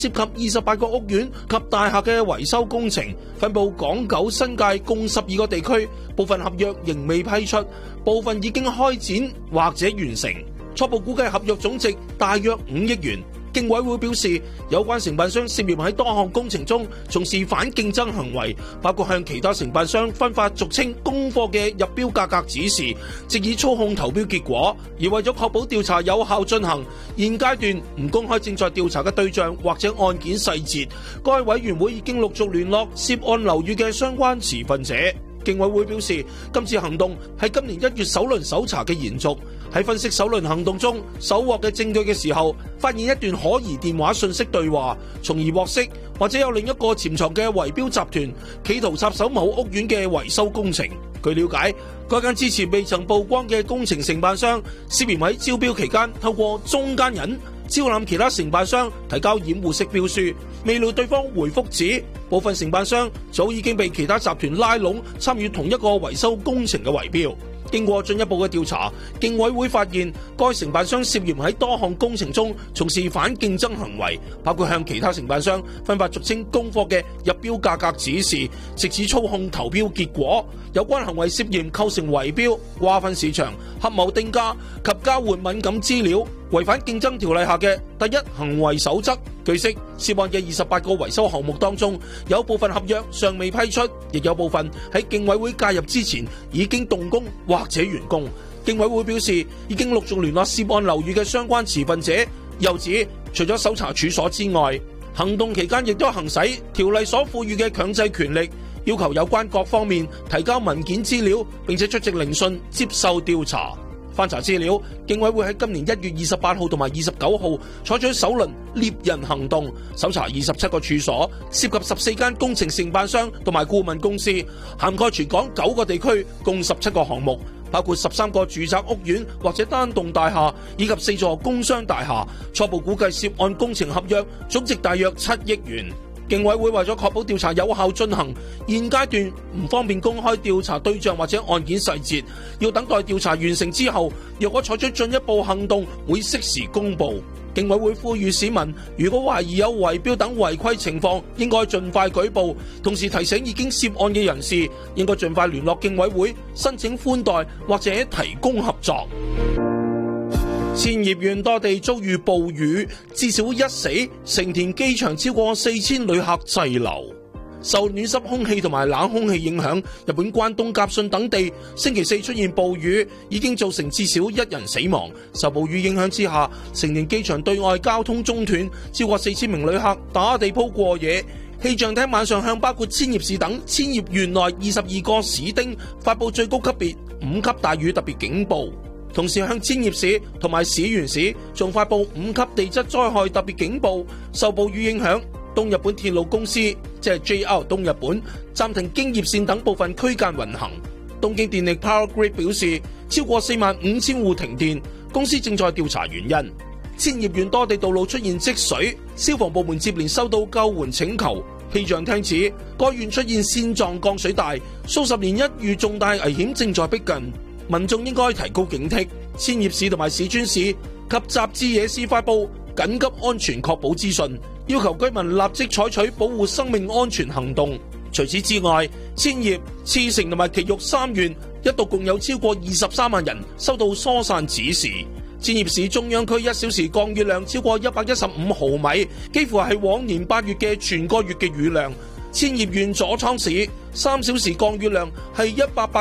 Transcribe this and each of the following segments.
涉及28個屋苑及大廈嘅維修工程，分佈港九新界共12個地區，部分合約仍未批出，部分已經開展或者完成。初步估計合約總值大約5億元。競委會表示，有關承辦商涉嫌喺多項工程中從事反競爭行為，包括向其他承辦商分發俗稱公貨嘅入標價格指示，藉以操控投標結果。而為咗確保調查有效進行，現階段唔公開正在調查嘅對象或者案件細節。該委員會已經陸續聯絡涉案樓宇嘅相關持份者。競委會表示，今次行動係今年1月首輪搜查嘅延續。喺分析首輪行動中搜獲嘅證據嘅時候，發現一段可疑電話訊息對話，從而獲悉或者有另一個潛藏嘅圍標集團企圖插手某屋苑嘅維修工程。據了解，該間之前未曾曝光嘅工程承辦商涉嫌喺招標期間透過中間人招攬其他承辦商提交掩護式標書，未料對方回覆指部分承辦商早已經被其他集團拉攏參與同一個維修工程嘅圍標。經過進一步嘅調查，競委會發現該承辦商涉嫌喺多項工程中從事反競爭行為，包括向其他承辦商分發俗稱公貨嘅入標價格指示，藉此操控投標結果。有關行為涉嫌構成圍標、瓜分市場、合謀定價及交換敏感資料，違反競爭條例下嘅第一行為守則。據悉，涉案嘅28個維修項目當中，有部分合約尚未批出，亦有部分喺競委會介入之前已經動工或者完工。競委會表示，已經陸續聯絡涉案樓宇嘅相關持份者，又指除咗搜查處所之外，行動期間亦都行使條例所賦予嘅強制權力，要求有關各方面提交文件資料，並且出席聆訊接受調查。翻查資料，競委會喺今年1月28號同埋29號採取首輪獵人行動，搜查27個處所，涉及14間工程承辦商同埋顧問公司，涵蓋全港9個地區，共17個項目，包括13個住宅屋苑或者單棟大廈，以及4座工商大廈。初步估計涉案工程合約總值大約7億元。競委會為咗確保調查有效進行，現階段唔方便公開調查對象或者案件細節，要等待調查完成之後，若果採取進一步行動，會適時公佈。競委會呼籲市民，如果懷疑有圍標等違規情況，應該盡快舉報，同時提醒已經涉案嘅人士，應該盡快聯絡競委會申請寬待或者提供合作。千葉縣多地遭遇暴雨，至少1死，成田機場超過4000旅客滯留。受暖濕空氣同埋冷空氣影響，日本關東甲信等地星期4出現暴雨，已經造成至少1人死亡。受暴雨影響之下，成田機場對外交通中斷，超過4000名旅客打地鋪過夜。氣象廳晚上向包括千葉市等千葉縣內22個市町發佈最高級別5級大雨特別警報。同時向千葉市同埋市原市仲發佈5級地質災害特別警報。受暴雨影響，東日本鐵路公司即係 JR 東日本暫停京葉線等部分區間運行。東京電力 Power Grid 表示，超過45000戶停電，公司正在調查原因。千葉縣多地道路出現積水，消防部門接連收到救援請求。氣象廳指，該縣出現線狀降水帶，數十年一遇重大危險正在逼近。民眾應該提高警惕。千葉市同埋市專市及雜誌野市發布緊急安全確保資訊，要求居民立即採取保護生命安全行動。除此之外，千葉、茨城同埋埼玉3縣一度共有超過23萬人收到疏散指示。千葉市中央區1小時降雨量超過115毫米，幾乎係往年8月嘅全個月嘅雨量。千葉縣佐倉市3小時降雨量係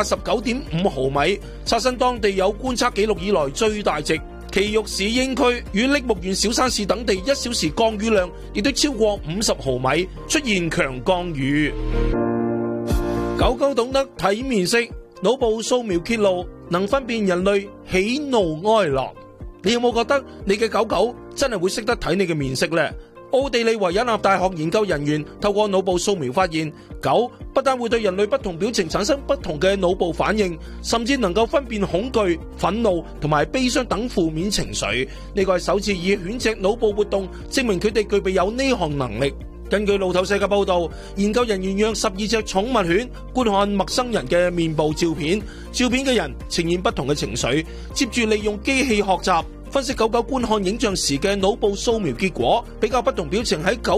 189.5毫米，刷新當地有觀測記錄以來最大值。埼玉市英區與栃木縣小山市等地1小時降雨量亦都超過50毫米，出現強降雨。狗狗懂得睇面色，腦部掃描揭露能分辨人類喜怒哀樂。你有冇覺得你嘅狗狗真係會識得睇你嘅面色呢？奧地利維也納大學研究人員透過腦部掃描發現，狗不但會對人類不同表情產生不同嘅腦部反應，甚至能夠分辨恐懼、憤怒同埋悲傷等負面情緒。呢個係首次以犬隻腦部活動證明佢哋具備有呢項能力。根據路透社嘅報道，研究人員讓12隻寵物犬觀看陌生人嘅面部照片，照片嘅人呈現不同嘅情緒，接住利用機器學習分析狗狗觀看影像時嘅腦部掃描結果，比較不同表情喺狗